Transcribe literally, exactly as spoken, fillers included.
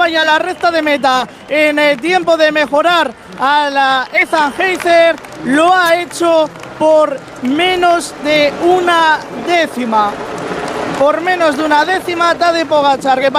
vaya a la recta de meta en el tiempo de mejorar a la Ethan Heiser, lo ha hecho por menos de una décima. Por menos de una décima, Tadej Pogačar, que